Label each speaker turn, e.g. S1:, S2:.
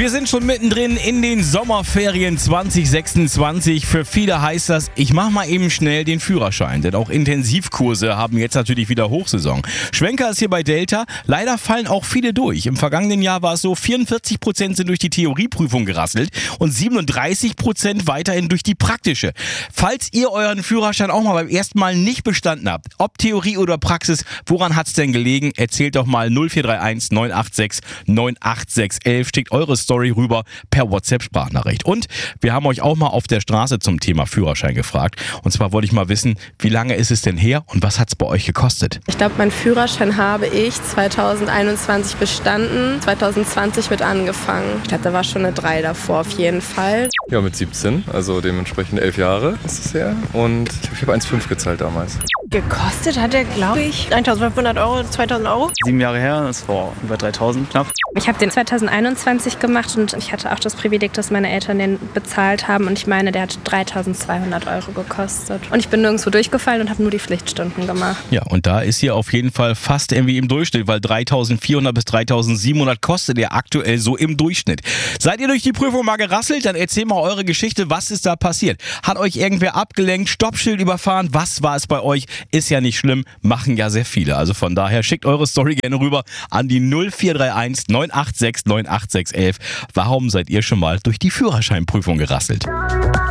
S1: Wir sind schon mittendrin in den Sommerferien 2026. Für viele heißt das, ich mache mal eben schnell den Führerschein, denn auch Intensivkurse haben jetzt natürlich wieder Hochsaison. Schwenker ist hier bei Delta. Leider fallen auch viele durch. Im vergangenen Jahr war es so, 44% sind durch die Theorieprüfung gerasselt und 37% weiterhin durch die praktische. Falls ihr euren Führerschein auch mal beim ersten Mal nicht bestanden habt, ob Theorie oder Praxis, woran hat's denn gelegen? Erzählt doch mal 0431 986 98611. Schickt eure Story rüber per WhatsApp-Sprachnachricht. Und wir haben euch auch mal auf der Straße zum Thema Führerschein gefragt. Und zwar wollte ich mal wissen, wie lange ist es denn her und was hat es bei euch gekostet?
S2: Ich glaube, meinen Führerschein habe ich 2021 bestanden, 2020 mit angefangen. Ich glaube, da war schon eine 3 davor auf jeden Fall.
S3: Ja, mit 17, also dementsprechend 11 Jahre ist es her. Und ich habe 1,5 gezahlt damals.
S4: Gekostet hat er, glaube ich, 1.500 Euro, 2.000 Euro.
S5: 7 Jahre her, das war über 3.000 knapp.
S6: Ich habe den 2021 gemacht und ich hatte auch das Privileg, dass meine Eltern den bezahlt haben und ich meine, der hat 3.200 Euro gekostet. Und ich bin nirgendwo durchgefallen und habe nur die Pflichtstunden gemacht.
S1: Ja, und da ist hier auf jeden Fall fast irgendwie im Durchschnitt, weil 3.400 bis 3.700 kostet der aktuell so im Durchschnitt. Seid ihr durch die Prüfung mal gerasselt? Dann erzählt mal eure Geschichte, was ist da passiert? Hat euch irgendwer abgelenkt, Stoppschild überfahren? Was war es bei euch? Ist ja nicht schlimm, machen ja sehr viele. Also von daher schickt eure Story gerne rüber an die 0431 986 98611. Warum seid ihr schon mal durch die Führerscheinprüfung gerasselt?